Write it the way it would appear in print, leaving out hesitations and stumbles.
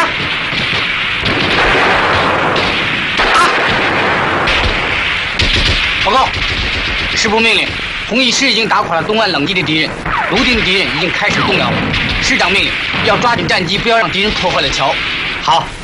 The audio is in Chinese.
报告，师部命令，红一师已经打垮了东岸冷地的敌人，泸定的敌人已经开始动摇。师长命令，要抓紧战机，不要让敌人破坏了桥。好。